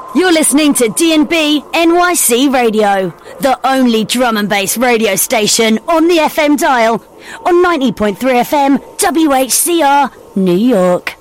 You're listening to D&B NYC Radio, the only drum and bass radio station on the FM dial, on 90.3 FM WHCR, New York.